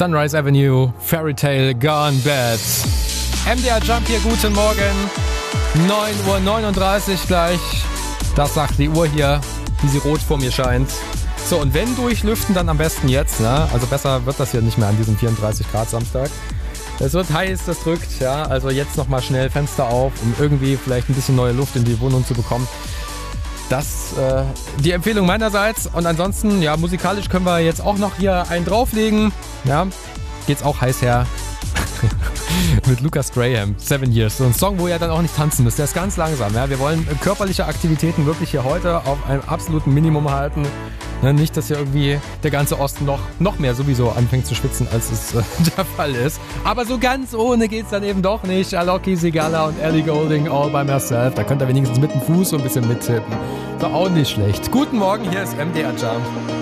Sunrise Avenue, Fairy Tale Gone Bad. MDR Jump hier, guten Morgen. 9:39 Uhr gleich. Das sagt die Uhr hier, wie sie rot vor mir scheint. So, und wenn durchlüften, dann am besten jetzt, ne? Also besser wird das hier nicht mehr an diesem 34 Grad Samstag. Es wird heiß, das drückt, ja. Also jetzt nochmal schnell Fenster auf, um irgendwie vielleicht ein bisschen neue Luft in die Wohnung zu bekommen. Das die Empfehlung meinerseits. Und ansonsten, ja, musikalisch können wir jetzt auch noch hier einen drauflegen. Ja, geht's auch heiß her. Mit Lucas Graham, 7 Years. So ein Song, wo ihr dann auch nicht tanzen müsst. Der ist ganz langsam. Ja. Wir wollen körperliche Aktivitäten wirklich hier heute auf einem absoluten Minimum halten. Ne, nicht, dass hier irgendwie der ganze Osten noch mehr sowieso anfängt zu schwitzen, als es der Fall ist. Aber so ganz ohne geht's dann eben doch nicht. Alok Sigala und Ellie Goulding, All by Myself. Da könnt ihr wenigstens mit dem Fuß so ein bisschen mittippen. So, auch nicht schlecht. Guten Morgen, hier ist MDR Jump.